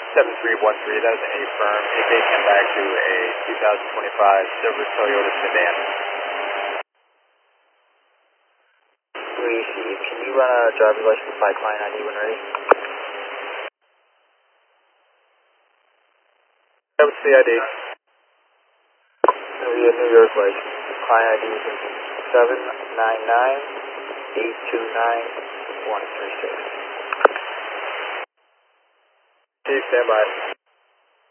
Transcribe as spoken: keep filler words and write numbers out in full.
seven three one three, that is an A-firm. A K came back to a two thousand twenty-five silver Toyota sedan. three C, can you run a driver's license by client I D when ready? seven C I D. It'll be a New York license. Client I D is seven nine nine eight two nine one three six. Chief, stand by.